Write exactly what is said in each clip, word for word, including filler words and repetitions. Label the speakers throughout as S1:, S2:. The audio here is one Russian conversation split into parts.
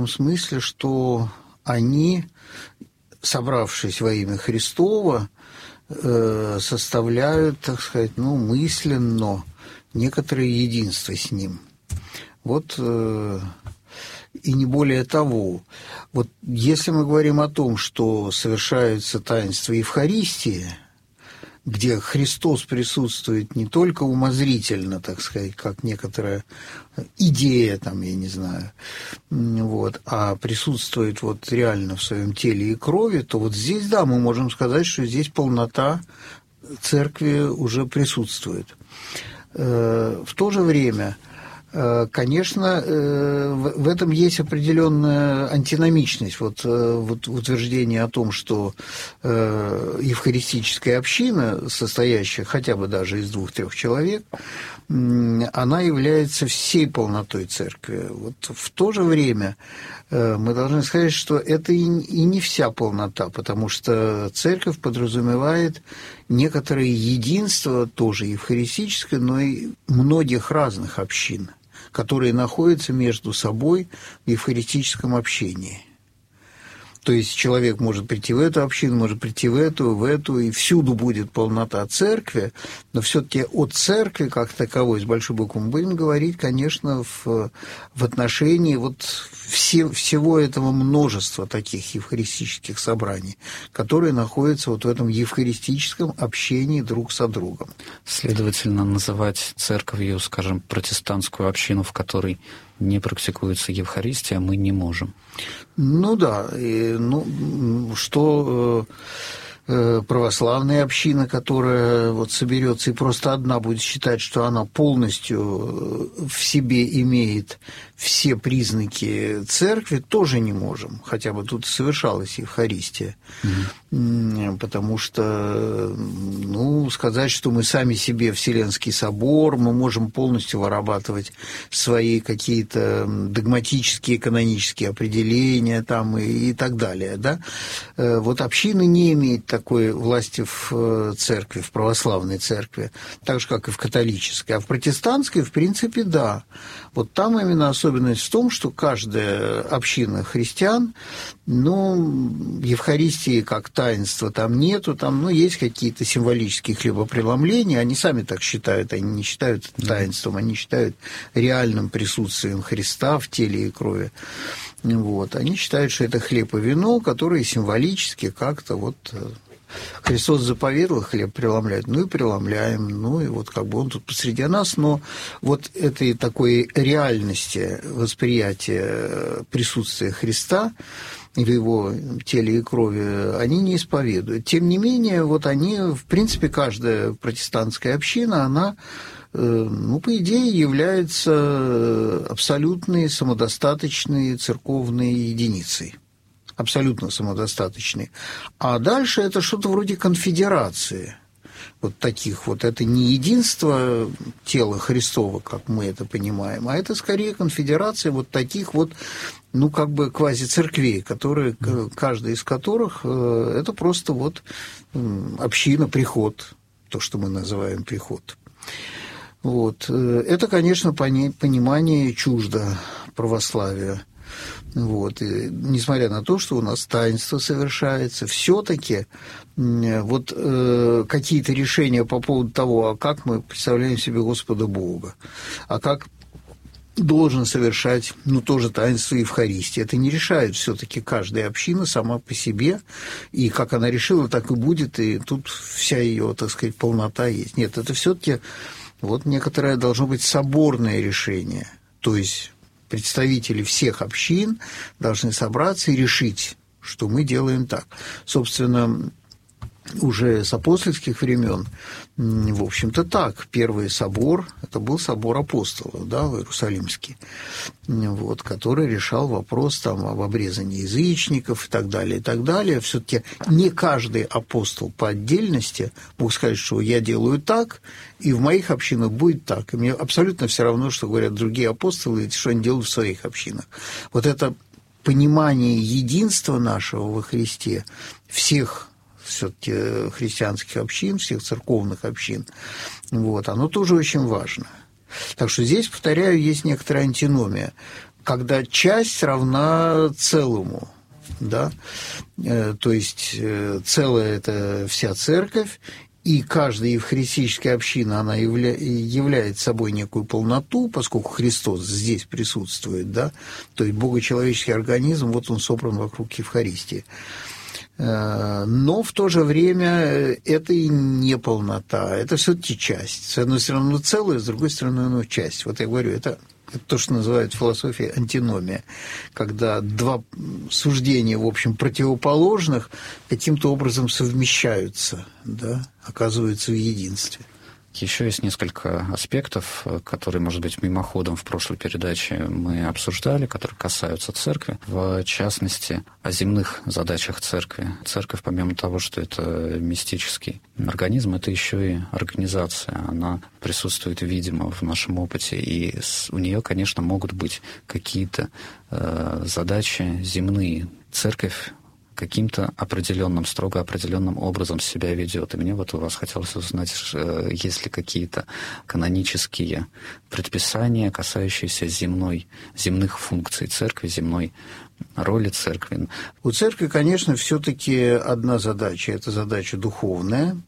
S1: том смысле, что они, собравшись во имя Христова, составляют, так сказать, ну, мысленно некоторое единство с Ним. Вот, и не более того. Вот если мы говорим о том, что совершается таинство Евхаристии, где Христос присутствует не только умозрительно, так сказать, как некоторая идея, там, я не знаю, вот, а присутствует вот реально в своем теле и крови, то вот здесь, да, мы можем сказать, что здесь полнота церкви уже присутствует. В то же время, конечно, в этом есть определенная антиномичность. Вот, вот утверждение о том, что евхаристическая община, состоящая хотя бы даже из двух-трех человек, она является всей полнотой церкви. Вот в то же время мы должны сказать, что это и не вся полнота, потому что церковь подразумевает некоторое единство, тоже евхаристическое, но и многих разных общин, которые находятся между собой в евхаристическом общении. То есть человек может прийти в эту общину, может прийти в эту, в эту, и всюду будет полнота церкви, но все-таки о церкви как таковой, с большой буквы, мы будем говорить, конечно, в, в отношении вот все, всего этого множества таких евхаристических собраний, которые находятся вот в этом евхаристическом общении друг со другом.
S2: Следовательно, называть церковью, скажем, протестантскую общину, в которой не практикуется Евхаристия, мы не можем.
S1: Ну да, и, ну, что э, православная община, которая вот соберется и просто одна будет считать, что она полностью в себе имеет все признаки церкви, тоже не можем, хотя бы тут совершалась Евхаристия. Mm-hmm. Потому что, ну, сказать, что мы сами себе Вселенский собор, мы можем полностью вырабатывать свои какие-то догматические, канонические определения там и, и так далее, да. Вот община не имеет такой власти в церкви, в православной церкви, так же, как и в католической, а в протестантской, в принципе, да. Вот там именно особенность в том, что каждая община христиан, ну, Евхаристии как таинства там нету, там, ну, есть какие-то символические хлебопреломления, они сами так считают, они не считают это таинством, они считают реальным присутствием Христа в теле и крови. Вот. Они считают, что это хлеб и вино, которые символически как-то вот... Христос заповедал хлеб преломлять, ну и преломляем, ну и вот как бы он тут посреди нас, но вот этой такой реальности восприятия присутствия Христа в его теле и крови они не исповедуют. Тем не менее, вот они, в принципе, каждая протестантская община, она, ну, по идее, является абсолютной самодостаточной церковной единицей. Абсолютно самодостаточный. А дальше это что-то вроде конфедерации. Вот таких вот. Это не единство тела Христова, как мы это понимаем, а это скорее конфедерация вот таких вот, ну, как бы квазицерквей, которые, каждая из которых это просто вот община, приход, то, что мы называем приход. Вот. Это, конечно, понимание чуждо православия. Вот. И, несмотря на то, что у нас таинство совершается, все-таки вот э, какие-то решения по поводу того, а как мы представляем себе Господа Бога, а как должен совершать, ну, тоже таинство Евхаристии. Это не решает все-таки каждая община сама по себе, и как она решила, так и будет, и тут вся ее, так сказать, полнота есть. Нет, это все-таки вот некоторое должно быть соборное решение, то есть представители всех общин должны собраться и решить, что мы делаем так. Собственно, уже с апостольских времен, в общем-то, так. Первый собор, это был собор апостолов, да, Иерусалимский, вот, который решал вопрос там об обрезании язычников и так далее, и так далее. Все-таки не каждый апостол по отдельности мог сказать, что я делаю так, и в моих общинах будет так. И мне абсолютно все равно, что говорят другие апостолы, что они делают в своих общинах. Вот это понимание единства нашего во Христе, всех все-таки христианских общин, всех церковных общин, вот, оно тоже очень важно. Так что здесь, повторяю, есть некоторая антиномия. когда часть равна целому, да, то есть целое – это вся церковь, и каждая евхаристическая община, она явля... является собой некую полноту, поскольку Христос здесь присутствует, да, то есть богочеловеческий организм, вот он собран вокруг Евхаристии. Но в то же время это и не полнота, это все-таки часть. С одной стороны целое, с другой стороны ну, часть. Вот я говорю, это, это то, что называют в философии антиномия, когда два суждения, в общем, противоположных каким-то образом совмещаются, да, оказываются в единстве.
S2: Еще есть несколько аспектов, которые, может быть, мимоходом в прошлой передаче мы обсуждали, которые касаются церкви, в частности, о земных задачах церкви. Церковь, помимо того, что это мистический организм, это еще и организация. Она присутствует, видимо, в нашем опыте, и у нее, конечно, могут быть какие-то э, задачи земные. Церковь каким-то определенным, строго определенным образом себя ведет. И мне вот у вас хотелось узнать, есть ли какие-то канонические предписания, касающиеся земной, земных функций церкви, земной роли церкви.
S1: У церкви, конечно, все-таки одна задача. Это задача духовная,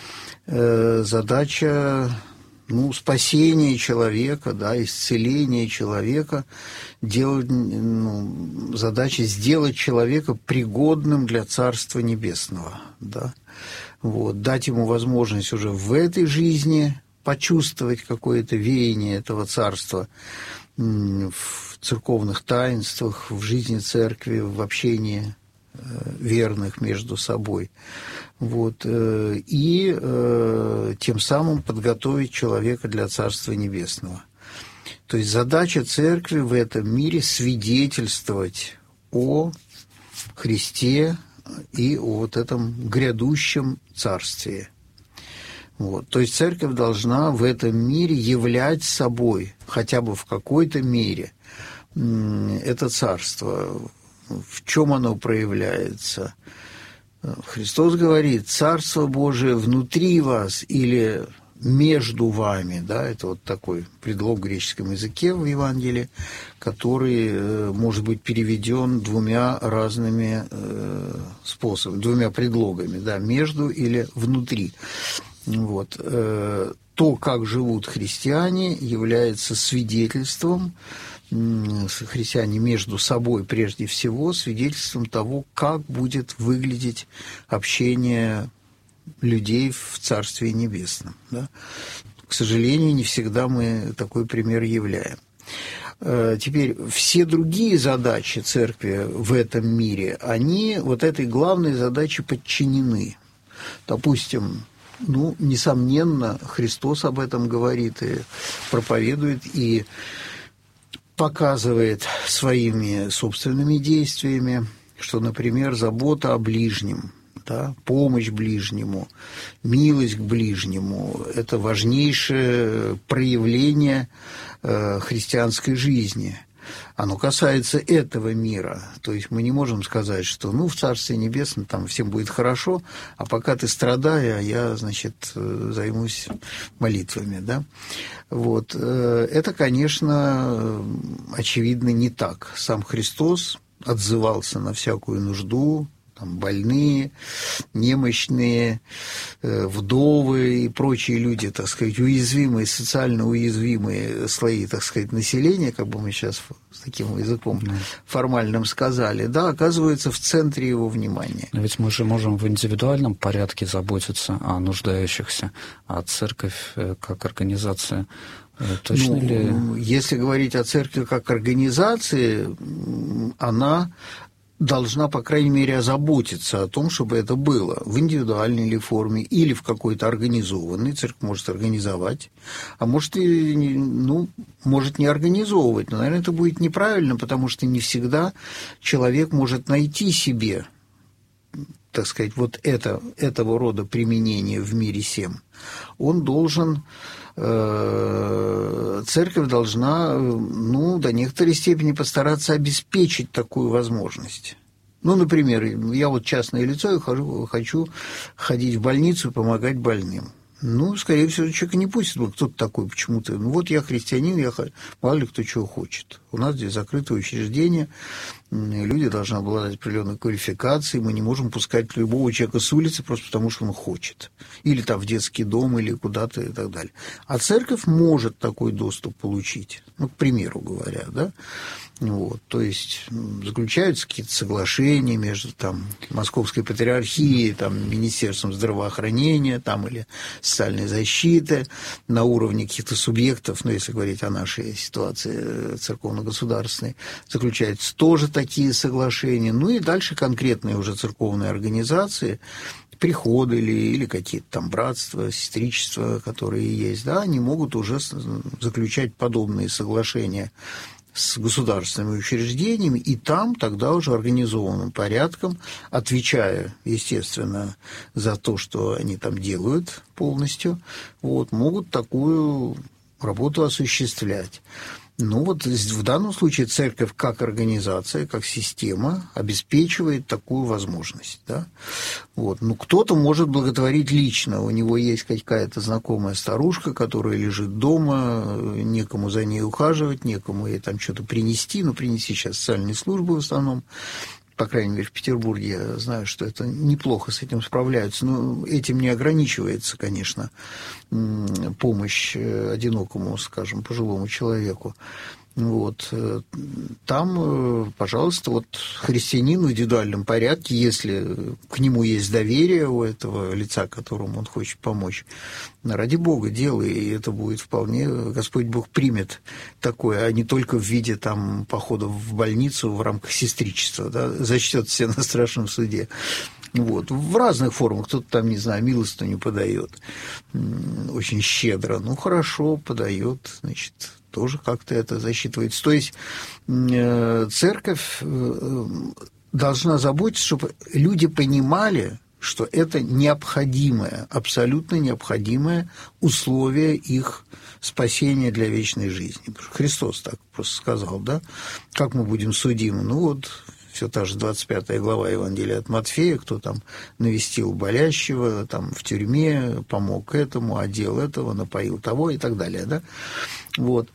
S1: задача ну, спасения человека, да, исцеления человека, делать, ну, задача сделать человека пригодным для Царства Небесного, да, вот, дать ему возможность уже в этой жизни почувствовать какое-то веяние этого Царства в церковных таинствах, в жизни церкви, в общении верных между собой. Вот, и э, тем самым подготовить человека для Царства Небесного. То есть задача церкви в этом мире свидетельствовать о Христе и о вот этом грядущем царстве. Вот. То есть церковь должна в этом мире являть собой, хотя бы в какой-то мере, это царство. В чем оно проявляется? Христос говорит, Царство Божие внутри вас или между вами, да, это вот такой предлог в греческом языке в Евангелии, который может быть переведен двумя разными способами, двумя предлогами, да, между или внутри. Вот. То, как живут христиане, является свидетельством, христиане между собой прежде всего, свидетельством того, как будет выглядеть общение людей в Царстве Небесном. Да? К сожалению, не всегда мы такой пример являем. Теперь все другие задачи церкви в этом мире, они вот этой главной задаче подчинены. Допустим, ну, несомненно, Христос об этом говорит и проповедует, и показывает своими собственными действиями, что, например, забота о ближнем, да, помощь ближнему, милость к ближнему – это важнейшее проявление э, христианской жизни. Оно касается этого мира. То есть мы не можем сказать, что ну, в Царстве Небесном там всем будет хорошо, а пока ты страдай, а я, значит, займусь молитвами. Да? Вот. Это, конечно, очевидно не так. Сам Христос отзывался на всякую нужду, там, больные, немощные, э, вдовы и прочие люди, так сказать, уязвимые, социально уязвимые слои, так сказать, населения, как бы мы сейчас с таким языком формальным сказали, да, оказываются в центре его внимания.
S2: Но ведь мы же можем в индивидуальном порядке заботиться о нуждающихся, а церковь как организация точно
S1: ну,
S2: ли?
S1: Если говорить о церкви как организации, она должна, по крайней мере, озаботиться о том, чтобы это было в индивидуальной ли форме или в какой-то организованной. Церковь может организовать, а может и ну, может не организовывать. Но, наверное, это будет неправильно, потому что не всегда человек может найти себе, так сказать, вот это, этого рода применение в мире сем. Он должен... Церковь должна, ну, до некоторой степени постараться обеспечить такую возможность. Ну, например, я вот частное лицо и хожу, хочу ходить в больницу и помогать больным. Ну, скорее всего, человека не пустят. Кто-то такой почему-то. Ну, вот я христианин, я мало ли кто чего хочет. У нас здесь закрытое учреждение, люди должны обладать определенной квалификацией, мы не можем пускать любого человека с улицы просто потому, что он хочет. Или там в детский дом, или куда-то и так далее. А церковь может такой доступ получить, ну, к примеру говоря, да. Вот, то есть заключаются какие-то соглашения между там, Московской патриархией, там, Министерством здравоохранения там, или социальной защиты на уровне каких-то субъектов, ну, если говорить о нашей ситуации церковно-государственной, заключаются тоже такие соглашения. Ну и дальше конкретные уже церковные организации, приходы или, или какие-то там братства, сестричества, которые есть, да, они могут уже заключать подобные соглашения с государственными учреждениями, и там тогда уже организованным порядком, отвечая, естественно, за то, что они там делают полностью, вот, могут такую работу осуществлять. Ну вот в данном случае церковь как организация, как система обеспечивает такую возможность. Да? Вот. Ну, кто-то может благотворить лично, у него есть какая-то знакомая старушка, которая лежит дома, некому за ней ухаживать, некому ей там что-то принести, ну, принести сейчас социальные службы в основном. По крайней мере, в Петербурге я знаю, что это неплохо с этим справляются. Но этим не ограничивается, конечно, помощь одинокому, скажем, пожилому человеку. Вот. Там, пожалуйста, вот христианин в индивидуальном порядке, если к нему есть доверие у этого лица, которому он хочет помочь, ради Бога, делай, и это будет вполне, Господь Бог примет такое, а не только в виде там похода в больницу в рамках сестричества, да, зачтет все на страшном суде. Вот. В разных формах. Кто-то там, не знаю, милостыню подает очень щедро. Ну, хорошо, подает, значит, тоже как-то это засчитывается. То есть церковь должна заботиться, чтобы люди понимали, что это необходимое, абсолютно необходимое условие их спасения для вечной жизни. Христос так просто сказал, да? Как мы будем судимы? Ну вот, все та же двадцать пятая глава Евангелия от Матфея, кто там навестил болящего, там в тюрьме, помог этому, одел этого, напоил того и так далее, да? Вот.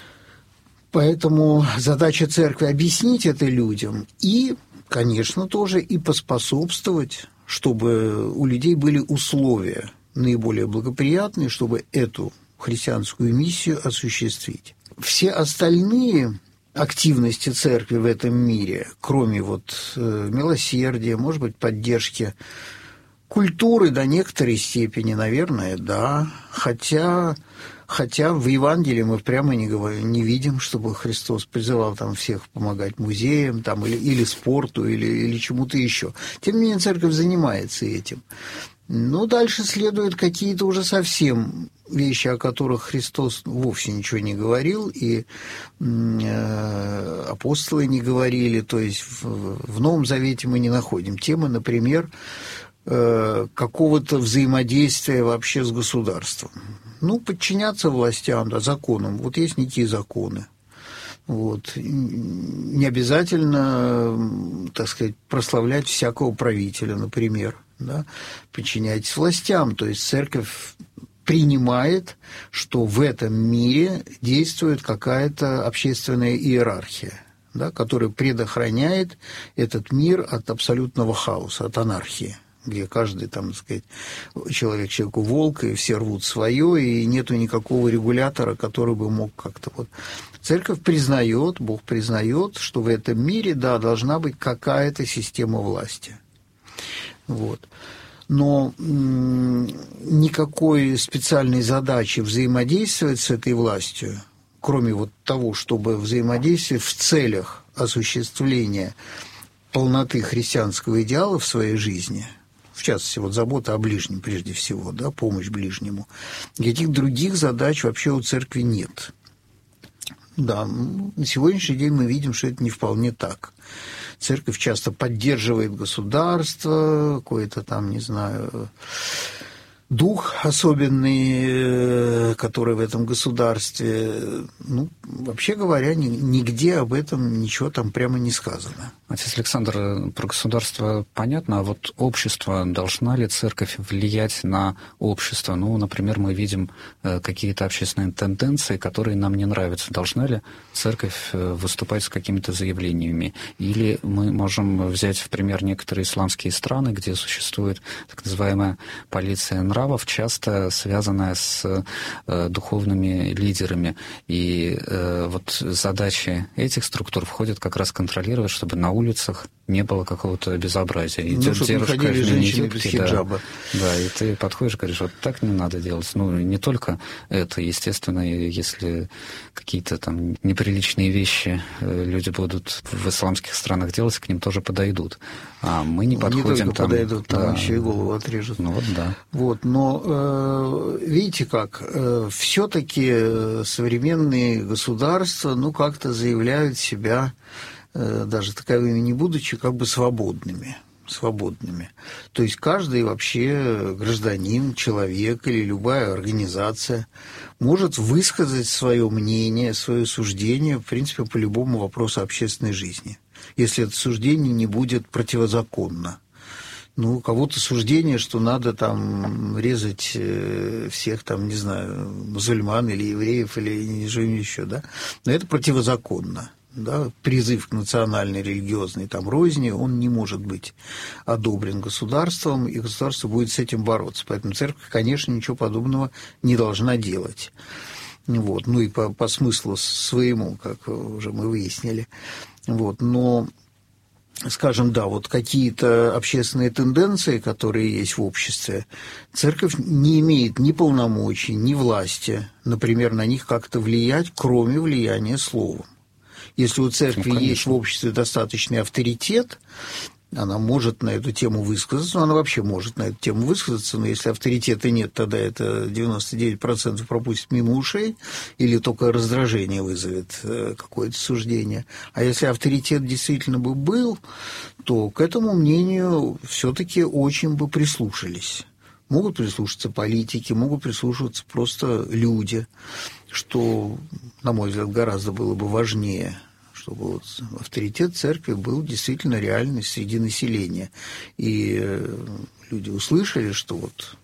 S1: Поэтому задача церкви объяснить это людям и, конечно, тоже и поспособствовать, чтобы у людей были условия наиболее благоприятные, чтобы эту христианскую миссию осуществить. Все остальные активности церкви в этом мире, кроме вот милосердия, может быть, поддержки культуры до некоторой степени, наверное, да, хотя... Хотя в Евангелии мы прямо не, говорим, не видим, чтобы Христос призывал там всех помогать музеям там, или, или спорту, или, или чему-то еще. Тем не менее, церковь занимается этим. Ну, дальше следуют какие-то уже совсем вещи, о которых Христос вовсе ничего не говорил, и э, апостолы не говорили. То есть в, в Новом Завете мы не находим темы, например, э, какого-то взаимодействия вообще с государством. Ну, подчиняться властям, да, законам. Вот есть некие законы. Вот. Не обязательно, так сказать, прославлять всякого правителя, например. Да? Подчиняйтесь властям. То есть церковь принимает, что в этом мире действует какая-то общественная иерархия, да, которая предохраняет этот мир от абсолютного хаоса, от анархии, где каждый, там, так сказать, человек человеку волк, и все рвут свое, и нету никакого регулятора, который бы мог как-то вот... Церковь признает, Бог признает, что в этом мире, да, должна быть какая-то система власти. Вот. Но м- никакой специальной задачи взаимодействовать с этой властью, кроме вот того, чтобы взаимодействовать в целях осуществления полноты христианского идеала в своей жизни, в частности, вот забота о ближнем прежде всего, да, помощь ближнему. Никаких других задач вообще у церкви нет. Да, на сегодняшний день мы видим, что это не вполне так. Церковь часто поддерживает государство, какое-то там, не знаю, дух особенный, который в этом государстве. Ну, вообще говоря, нигде об этом ничего там прямо не сказано.
S2: Отец Александр, про государство понятно, а вот общество, должна ли церковь влиять на общество? Ну, например, мы видим какие-то общественные тенденции, которые нам не нравятся. Должна ли церковь выступать с какими-то заявлениями? Или мы можем взять в пример некоторые исламские страны, где существует так называемая полиция нравов, часто связанная с э, духовными лидерами. И э, вот задачи этих структур входят как раз контролировать, чтобы на улицах не было какого-то безобразия. Идет
S1: ну,
S2: девушка в мини-юбке,
S1: да,
S2: да, и ты подходишь и говоришь, вот так не надо делать. Ну, не только это, естественно, если какие-то там неприличные вещи люди будут в исламских странах делать, к ним тоже подойдут. А мы не подходим.
S1: Не только
S2: там,
S1: подойдут, там
S2: да,
S1: еще и голову отрежут.
S2: Ну вот да.
S1: Вот, но э, видите как, э, все-таки современные государства, ну, как-то заявляют себя, э, даже таковыми не будучи, как бы свободными. свободными. То есть каждый вообще гражданин, человек или любая организация может высказать свое мнение, свое суждение, в принципе, по любому вопросу общественной жизни, если это суждение не будет противозаконно. Ну, у кого-то суждение, что надо там резать всех, там, не знаю, мусульман или евреев или что-нибудь еще, да, но это противозаконно. Да, призыв к национальной религиозной там розни, он не может быть одобрен государством, и государство будет с этим бороться. Поэтому церковь, конечно, ничего подобного не должна делать. Вот. Ну и по, по смыслу своему, как уже мы выяснили. Вот. Но, скажем, да, вот какие-то общественные тенденции, которые есть в обществе, церковь не имеет ни полномочий, ни власти, например, на них как-то влиять, кроме влияния словом. Если у церкви ну, есть в обществе достаточный авторитет, она может на эту тему высказаться, ну, она вообще может на эту тему высказаться, но если авторитета нет, тогда это девяносто девять процентов пропустит мимо ушей или только раздражение вызовет какое-то суждение. А если авторитет действительно бы был, то к этому мнению все-таки очень бы прислушались. Могут прислушаться политики, могут прислушиваться просто люди, что, на мой взгляд, гораздо было бы важнее, чтобы вот авторитет церкви был действительно реальный среди населения. И люди услышали, что вот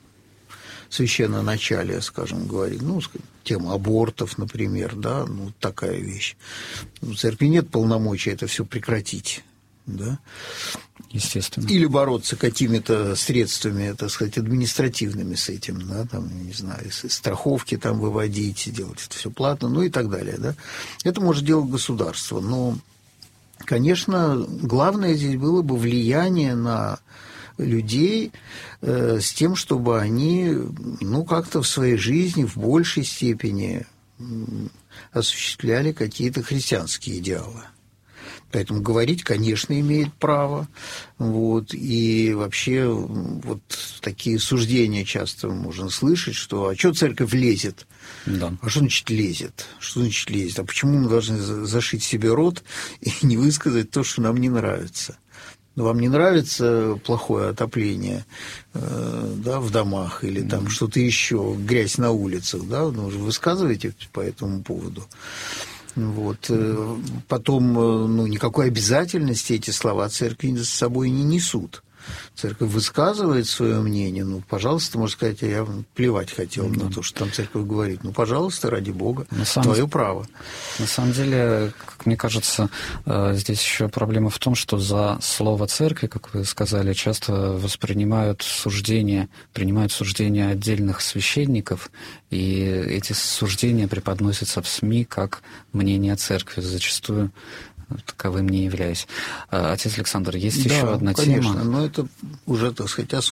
S1: священноначалие, скажем, говорит, ну, тема абортов, например, да, ну, такая вещь. У церкви нет полномочий это все прекратить, да.
S2: Естественно.
S1: Или бороться какими-то средствами, так сказать, административными с этим, да, там, не знаю, страховки там выводить, делать это все платно, ну и так далее, да. Это может делать государство, но, конечно, главное здесь было бы влияние на людей э, с тем, чтобы они, ну, как-то в своей жизни в большей степени э, осуществляли какие-то христианские идеалы. Поэтому говорить, конечно, имеет право. Вот, и вообще вот такие суждения часто можно слышать, что «а что церковь лезет?»
S2: Да.
S1: А что значит лезет? Что значит лезет? А почему мы должны зашить себе рот и не высказать то, что нам не нравится? Вам не нравится плохое отопление э, да, в домах или там mm-hmm. что-то еще, грязь на улицах, да? Ну, вы высказываете по этому поводу. Вот. Потом, ну, никакой обязательности эти слова церкви с собой не несут. Церковь высказывает свое мнение, ну, пожалуйста, можно сказать, я плевать хотел да. на то, что там церковь говорит. Ну, пожалуйста, ради Бога, на самом... твое право.
S2: На самом деле, как мне кажется, здесь еще проблема в том, что за слово церкви, как вы сказали, часто воспринимают суждения, принимают суждения отдельных священников, и эти суждения преподносятся в СМИ как мнение церкви, зачастую таковым не являюсь. Отец Александр, есть
S1: да,
S2: еще одна
S1: конечно,
S2: тема.
S1: но это уже, так сказать,